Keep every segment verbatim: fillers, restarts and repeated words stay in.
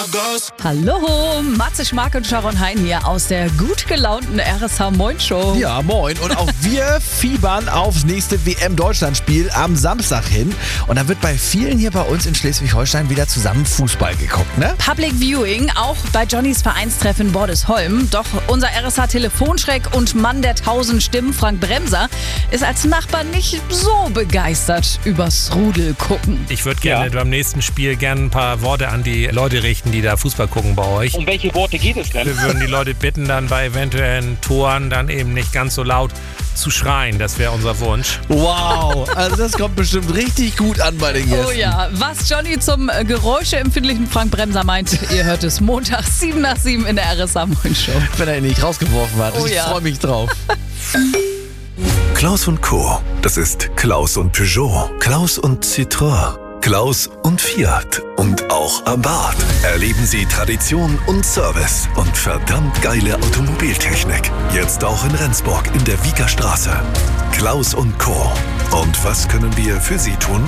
Hallo, Matze Schmark und Sharon Hein hier aus der gut gelaunten R S H Moin Show. Ja, moin. Und auch wir fiebern aufs nächste W M-Deutschlandspiel am Samstag hin. Und da wird bei vielen hier bei uns in Schleswig-Holstein wieder zusammen Fußball geguckt, ne? Public Viewing, auch bei Johnnys Vereinstreff in Bordesholm. Doch unser R S H-Telefonschreck und Mann der tausend Stimmen, Frank Bremser, ist als Nachbar nicht so begeistert übers Rudel gucken. Ich würde gerne ja. beim nächsten Spiel gerne ein paar Worte an die Leute richten, die da Fußball gucken bei euch. Um welche Worte geht es denn? Wir würden die Leute bitten, dann bei eventuellen Toren dann eben nicht ganz so laut zu schreien. Das wäre unser Wunsch. Wow, also das kommt bestimmt richtig gut an bei den Gästen. Oh ja, was Johnny zum geräuscheempfindlichen Frank Bremser meint, ihr hört es Montag sieben nach sieben in der R S H Moin Show. Wenn er ihn nicht rausgeworfen hat. Oh ich ja. freue mich drauf. Klaus und Co. Das ist Klaus und Peugeot, Klaus und Citroën, Klaus und Fiat und auch Abarth. Erleben Sie Tradition und Service und verdammt geile Automobiltechnik. Jetzt auch in Rendsburg in der Wieker Straße. Klaus und Co. Und was können wir für Sie tun?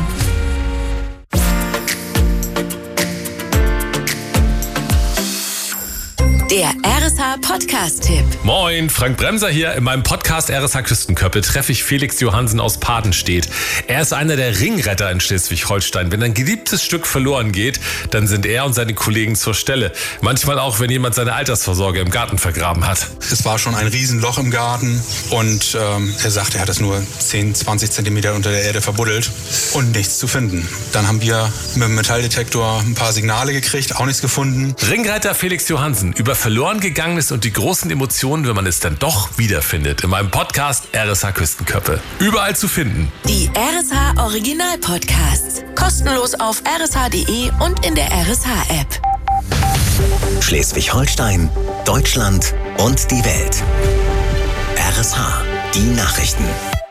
Der R S H-Podcast-Tipp. Moin, Frank Bremser hier. In meinem Podcast R S H Küstenköppe treffe ich Felix Johansen aus Padenstedt. Er ist einer der Ringretter in Schleswig-Holstein. Wenn ein geliebtes Stück verloren geht, dann sind er und seine Kollegen zur Stelle. Manchmal auch, wenn jemand seine Altersvorsorge im Garten vergraben hat. Es war schon ein Riesenloch im Garten und ähm, er sagt, er hat es nur zehn, zwanzig Zentimeter unter der Erde verbuddelt und nichts zu finden. Dann haben wir mit dem Metalldetektor ein paar Signale gekriegt, auch nichts gefunden. Ringretter Felix Johansen über verloren gegangenes und die großen Emotionen, wenn man es dann doch wiederfindet. In meinem Podcast R S H Küstenköppe. Überall zu finden. Die R S H Original Podcasts. Kostenlos auf r s h punkt d e und in der R S H-App. Schleswig-Holstein, Deutschland und die Welt. R S H, die Nachrichten.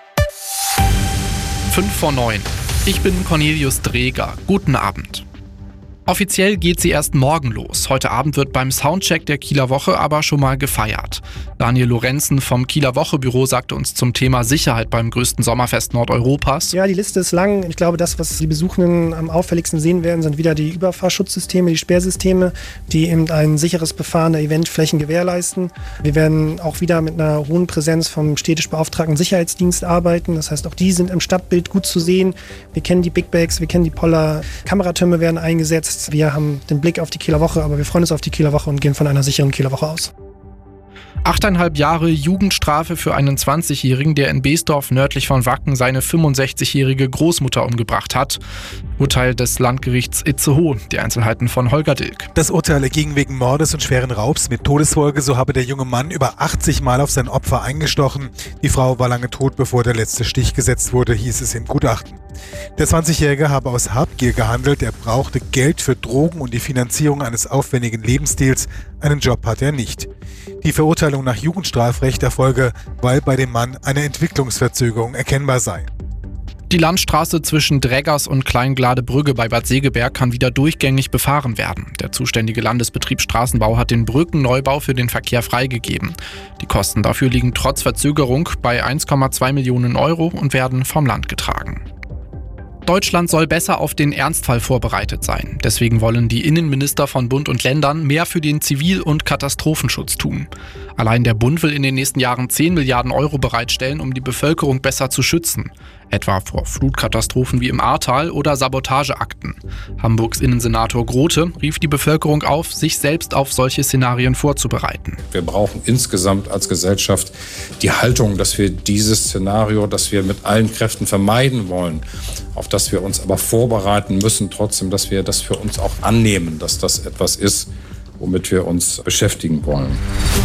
fünf vor neun. Ich bin Cornelius Dreger. Guten Abend. Offiziell geht sie erst morgen los. Heute Abend wird beim Soundcheck der Kieler Woche aber schon mal gefeiert. Daniel Lorenzen vom Kieler Woche-Büro sagte uns zum Thema Sicherheit beim größten Sommerfest Nordeuropas. Ja, die Liste ist lang. Ich glaube, das, was die Besuchenden am auffälligsten sehen werden, sind wieder die Überfahrschutzsysteme, die Sperrsysteme, die eben ein sicheres Befahren der Eventflächen gewährleisten. Wir werden auch wieder mit einer hohen Präsenz vom städtisch beauftragten Sicherheitsdienst arbeiten. Das heißt, auch die sind im Stadtbild gut zu sehen. Wir kennen die Big Bags, wir kennen die Poller. Kameratürme werden eingesetzt. Wir haben den Blick auf die Kieler Woche, aber wir freuen uns auf die Kieler Woche und gehen von einer sicheren Kieler Woche aus. Achteinhalb Jahre Jugendstrafe für einen zwanzigjährigen, der in Beesdorf nördlich von Wacken seine fünfundsechzigjährige Großmutter umgebracht hat. Urteil des Landgerichts Itzehoe. Die Einzelheiten von Holger Dilk. Das Urteil erging wegen Mordes und schweren Raubs mit Todesfolge. So habe der junge Mann über achtzig Mal auf sein Opfer eingestochen. Die Frau war lange tot, bevor der letzte Stich gesetzt wurde, hieß es im Gutachten. Der zwanzigjährige habe aus Habgier gehandelt. Er brauchte Geld für Drogen und die Finanzierung eines aufwendigen Lebensstils. Einen Job hatte er nicht. Die Verurteilung nach Jugendstrafrecht erfolge, weil bei dem Mann eine Entwicklungsverzögerung erkennbar sei. Die Landstraße zwischen Drägers und Kleingladebrügge bei Bad Segeberg kann wieder durchgängig befahren werden. Der zuständige Landesbetrieb Straßenbau hat den Brückenneubau für den Verkehr freigegeben. Die Kosten dafür liegen trotz Verzögerung bei eins Komma zwei Millionen Euro und werden vom Land getragen. Deutschland soll besser auf den Ernstfall vorbereitet sein. Deswegen wollen die Innenminister von Bund und Ländern mehr für den Zivil- und Katastrophenschutz tun. Allein der Bund will in den nächsten Jahren zehn Milliarden Euro bereitstellen, um die Bevölkerung besser zu schützen. Etwa vor Flutkatastrophen wie im Ahrtal oder Sabotageakten. Hamburgs Innensenator Grote rief die Bevölkerung auf, sich selbst auf solche Szenarien vorzubereiten. Wir brauchen insgesamt als Gesellschaft die Haltung, dass wir dieses Szenario, das wir mit allen Kräften vermeiden wollen, auf das wir uns aber vorbereiten müssen, trotzdem, dass wir das für uns auch annehmen, dass das etwas ist, womit wir uns beschäftigen wollen.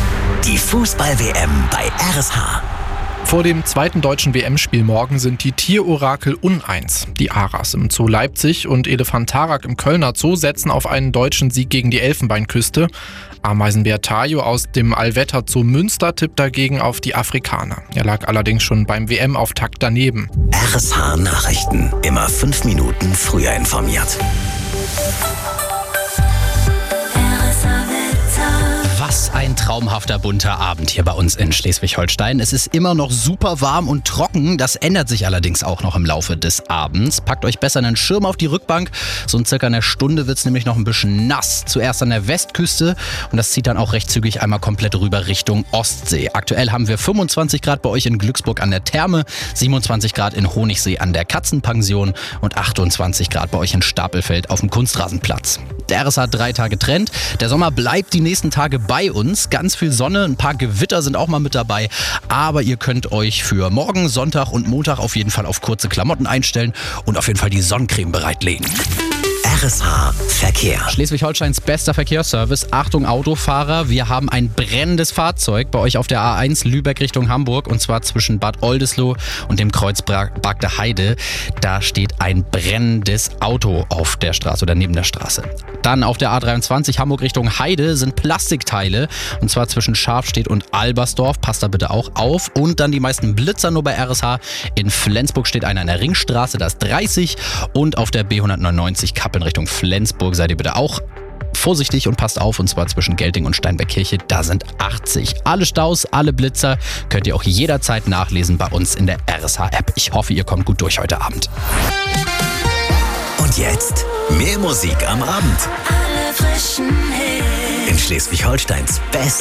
Die Fußball-W M bei R S H. Vor dem zweiten deutschen W M-Spiel morgen sind die Tierorakel uneins. Die Aras im Zoo Leipzig und Elefantarak im Kölner Zoo setzen auf einen deutschen Sieg gegen die Elfenbeinküste. Ameisenbär Tayo aus dem Allwetter Zoo Münster tippt dagegen auf die Afrikaner. Er lag allerdings schon beim W M-Auftakt daneben. R S H Nachrichten. Immer fünf Minuten früher informiert. Was ein traumhafter bunter Abend hier bei uns in Schleswig-Holstein. Es ist immer noch super warm und trocken. Das ändert sich allerdings auch noch im Laufe des Abends. Packt euch besser einen Schirm auf die Rückbank. So in circa einer Stunde wird es nämlich noch ein bisschen nass. Zuerst an der Westküste und das zieht dann auch recht zügig einmal komplett rüber Richtung Ostsee. Aktuell haben wir fünfundzwanzig Grad bei euch in Glücksburg an der Therme, siebenundzwanzig Grad in Honigsee an der Katzenpension und achtundzwanzig Grad bei euch in Stapelfeld auf dem Kunstrasenplatz. Der R S H drei Tage Trend. Der Sommer bleibt die nächsten Tage bei uns. Ganz viel Sonne, ein paar Gewitter sind auch mal mit dabei. Aber ihr könnt euch für morgen, Sonntag und Montag auf jeden Fall auf kurze Klamotten einstellen und auf jeden Fall die Sonnencreme bereitlegen. R S H Verkehr. Schleswig-Holsteins bester Verkehrsservice. Achtung Autofahrer, wir haben ein brennendes Fahrzeug bei euch auf der A eins Lübeck Richtung Hamburg und zwar zwischen Bad Oldesloe und dem Kreuz Bagde Heide. Da steht ein brennendes Auto auf der Straße oder neben der Straße. Dann auf der A dreiundzwanzig Hamburg Richtung Heide sind Plastikteile und zwar zwischen Scharfstedt und Albersdorf. Passt da bitte auch auf. Und dann die meisten Blitzer nur bei R S H. In Flensburg steht einer in der Ringstraße, das dreißig und auf der B hundertneunundneunzig Kappeln Richtung Flensburg seid ihr bitte auch vorsichtig und passt auf und zwar zwischen Gelting und Steinbergkirche, da sind achtzig. Alle Staus, alle Blitzer könnt ihr auch jederzeit nachlesen bei uns in der R S H-App. Ich hoffe, ihr kommt gut durch heute Abend. Und jetzt mehr Musik am Abend. Alle frischen Hits. In Schleswig-Holsteins Best